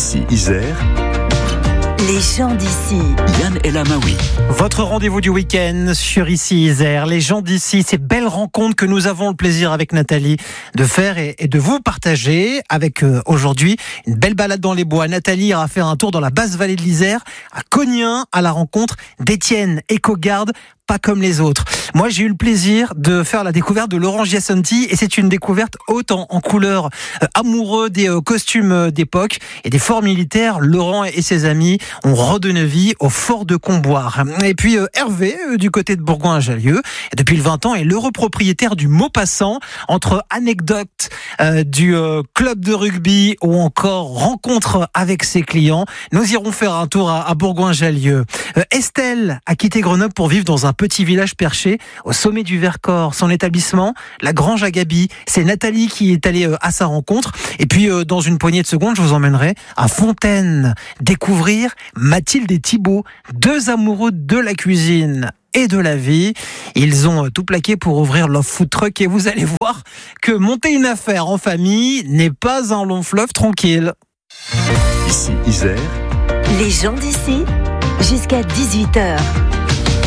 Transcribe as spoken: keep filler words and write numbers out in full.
Ici Isère, les gens d'ici. Yann El Amaoui. Votre rendez-vous du week-end sur Ici Isère, les gens d'ici, ces belles rencontres que nous avons le plaisir avec Nathalie de faire et, et de vous partager avec euh, aujourd'hui une belle balade dans les bois. Nathalie ira faire un tour dans la basse vallée de l'Isère, à Cognien, à la rencontre d'Étienne, éco-garde, pas comme les autres. Moi, j'ai eu le plaisir de faire la découverte de Laurent Giassonti et c'est une découverte haute en, en couleurs. Euh, amoureux des euh, costumes euh, d'époque et des forts militaires, Laurent et ses amis ont redonné vie au fort de Comboire. Et puis euh, Hervé, euh, du côté de Bourgoin-Jallieu, depuis le vingt ans, est l'heureux propriétaire du Maupassant. Entre anecdotes euh, du euh, club de rugby ou encore rencontres avec ses clients, nous irons faire un tour à, à Bourgoin-Jallieu. Euh, Estelle a quitté Grenoble pour vivre dans un petit village perché au sommet du Vercors. Son établissement, la Grange à Gaby. C'est Nathalie qui est allée à sa rencontre. Et puis, dans une poignée de secondes, je vous emmènerai à Fontaine découvrir Mathilde et Thibaut, deux amoureux de la cuisine et de la vie. Ils ont tout plaqué pour ouvrir leur food truck et vous allez voir que monter une affaire en famille n'est pas un long fleuve tranquille. Ici Isère, les gens d'ici, jusqu'à dix-huit heures.